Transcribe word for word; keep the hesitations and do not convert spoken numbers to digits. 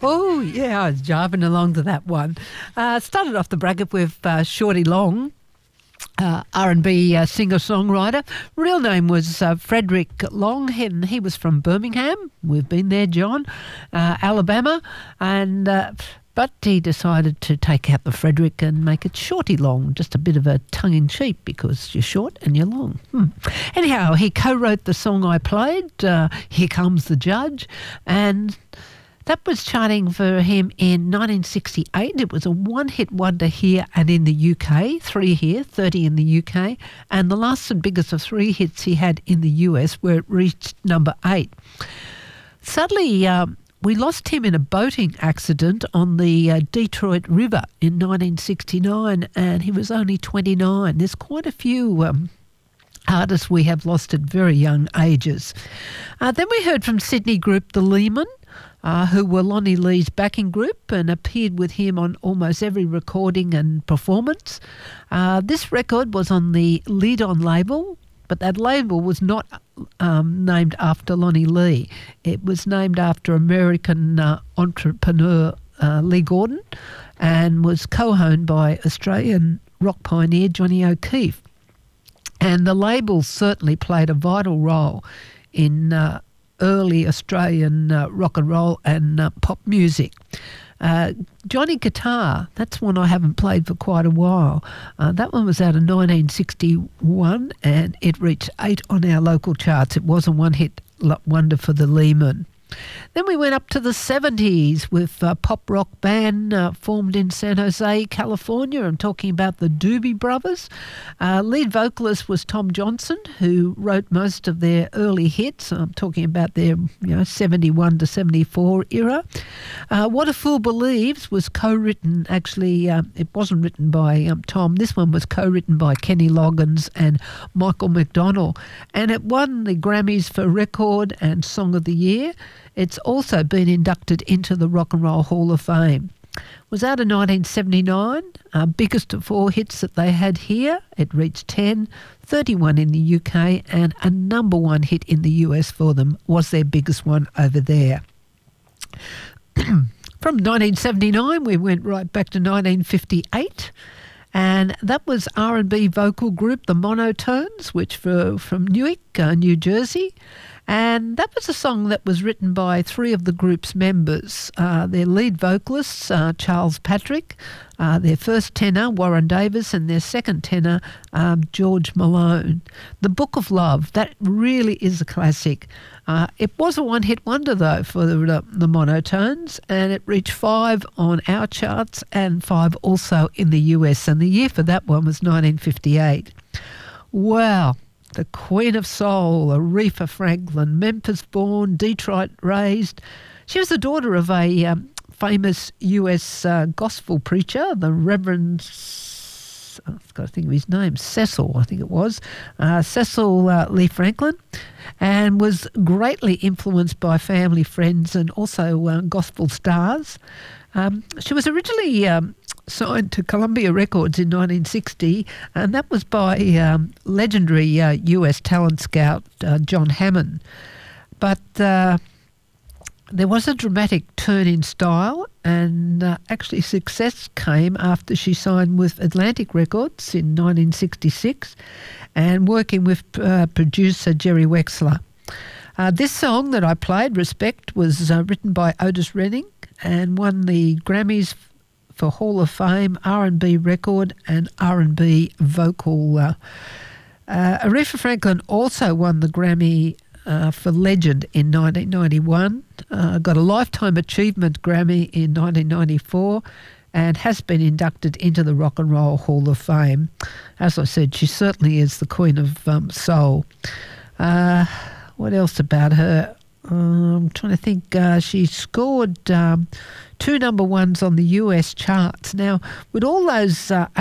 Oh, yeah, I was jiving along to that one. Uh, started off the bracket with uh, Shorty Long, uh, R and B uh, singer-songwriter. Real name was uh, Frederick Long, and he was from Birmingham. We've been there, John, uh, Alabama, and... Uh, But he decided to take out the Frederick and make it Shorty Long, just a bit of a tongue-in-cheek because you're short and you're long. Hmm. Anyhow, he co-wrote the song I played, uh, Here Comes the Judge, and that was charting for him in nineteen sixty-eight. It was a one-hit wonder here and in the U K, three here, thirty in the U K, and the last and biggest of three hits he had in the U S where it reached number eight. Suddenly... Um, We lost him in a boating accident on the uh, Detroit River in nineteen sixty-nine, and he was only twenty-nine. There's quite a few um, artists we have lost at very young ages. Uh, then we heard from Sydney group The Lehman, uh, who were Lonnie Lee's backing group and appeared with him on almost every recording and performance. Uh, this record was on the Lead On label, but that label was not um, named after Lonnie Lee. It was named after American uh, entrepreneur uh, Lee Gordon and was co-owned by Australian rock pioneer Johnny O'Keefe. And the label certainly played a vital role in uh, early Australian uh, rock and roll and uh, pop music. Uh, Johnny Guitar, that's one I haven't played for quite a while. Uh, that one was out of nineteen sixty-one and it reached eight on our local charts. It was a one-hit wonder for the Lehman. Then we went up to the seventies with a pop rock band uh, formed in San Jose, California. I'm talking about the Doobie Brothers. Uh, lead vocalist was Tom Johnson, who wrote most of their early hits. I'm talking about their you know, seventy-one to seventy-four era. Uh, What a Fool Believes was co-written, actually, um, it wasn't written by um, Tom. This one was co-written by Kenny Loggins and Michael McDonald. And it won the Grammys for Record and Song of the Year. It's also been inducted into the Rock and Roll Hall of Fame. Was out in nineteen seventy-nine, uh, biggest of four hits that they had here. It reached ten, thirty-one in the U K, and a number one hit in the U S for them was their biggest one over there. From nineteen seventy-nine, we went right back to nineteen fifty-eight, and that was R and B vocal group The Monotones, which were from Newark, uh, New Jersey. And that was a song that was written by three of the group's members. Uh, their lead vocalists, uh, Charles Patrick, uh, their first tenor, Warren Davis, and their second tenor, um, George Malone. The Book of Love, that really is a classic. Uh, it was a one-hit wonder, though, for the, the Monotones, and it reached five on our charts and five also in the U S, and the year for that one was nineteen fifty-eight. Wow. The Queen of Soul, Aretha Franklin, Memphis-born, Detroit-raised. She was the daughter of a um, famous U S uh, gospel preacher, the Reverend, I've got to think of his name, Cecil, I think it was, uh, Cecil uh, Lee Franklin, and was greatly influenced by family, friends, and also uh, gospel stars. Um, she was originally... Um, signed to Columbia Records in nineteen sixty, and that was by um, legendary uh, U S talent scout uh, John Hammond. But uh, there was a dramatic turn in style, and uh, actually success came after she signed with Atlantic Records in nineteen sixty-six and working with uh, producer Jerry Wexler. Uh, this song that I played, Respect, was uh, written by Otis Redding and won the Grammys for Hall of Fame, R and B record and R and B vocal. Uh, uh, Aretha Franklin also won the Grammy uh, for Legend in nineteen ninety-one, uh, got a Lifetime Achievement Grammy in nineteen ninety-four, and has been inducted into the Rock and Roll Hall of Fame. As I said, she certainly is the Queen of um, Soul. Uh, what else about her? Uh, I'm trying to think. Uh, she scored um, two number ones on the U S charts. Now, with all those uh,